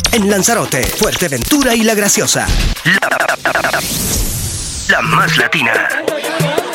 En Lanzarote, Fuerteventura y La Graciosa. La más latina.